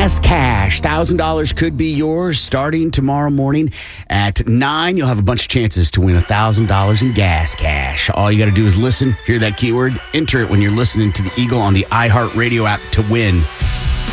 Gas Cash. $1,000 could be yours starting tomorrow morning at 9. You'll have a bunch of chances to win $1,000 in Gas Cash. All you got to do is listen, hear that keyword, enter it when you're listening to the Eagle on the iHeartRadio app to win.